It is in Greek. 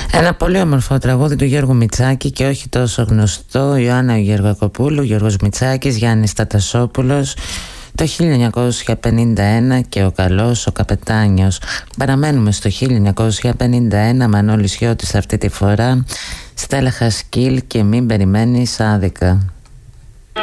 Ένα πολύ όμορφο τραγούδι του Γιώργου Μητσάκη και όχι τόσο γνωστό. Ιωάννα Γεργακοπούλου, Γιώργος Μητσάκης, Γιάννης Τατασόπουλος, το 1951 και ο καλός ο καπετάνιος. Παραμένουμε στο 1951, Μανώλης Χιώτης αυτή τη φορά, Στέλλα Χασκίλ και Μην περιμένεις άδικα.